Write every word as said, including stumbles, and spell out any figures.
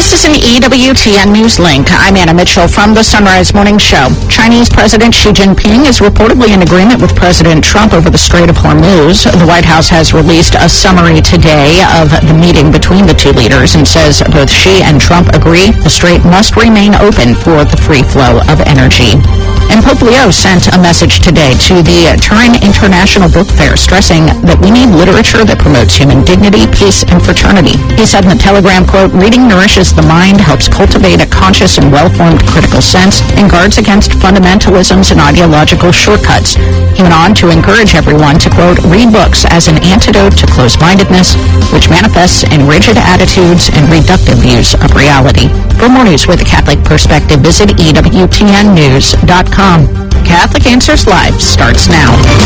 This is an E W T N News Link. I'm Anna Mitchell from the Sunrise Morning Show. Chinese President Xi Jinping is reportedly in agreement with President Trump over the Strait of Hormuz. The White House has released a summary today of the meeting between the two leaders and says both Xi and Trump agree the strait must remain open for the free flow of energy. And Pope Leo sent a message today to the Turin International Book Fair, stressing that we need literature that promotes human dignity, peace, and fraternity. He said in the Telegram, quote, "Reading nourishes the mind, helps cultivate a conscious and well-formed critical sense, and guards against fundamentalisms and ideological shortcuts." He went on to encourage everyone to, quote, "read books as an antidote to closed-mindedness, which manifests in rigid attitudes and reductive views of reality." For more news with a Catholic perspective, visit E W T N news dot com. Catholic Answers Live starts now.